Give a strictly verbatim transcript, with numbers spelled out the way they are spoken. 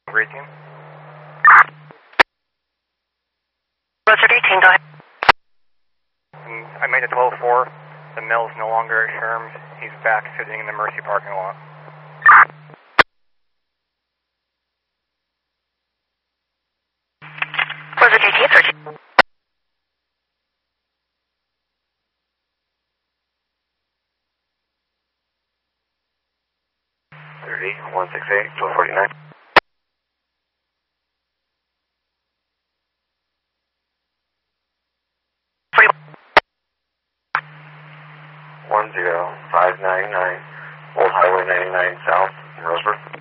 Great team. Roger eighteen, go ahead. And I made a twelve four. The mill's no longer at Sherms. He's back sitting in the Mercy parking lot. Roger eighteen, thirteen. thirty, one six eight, twelve forty-nine. one zero five nine nine, Old Highway ninety-nine South, Roseburg.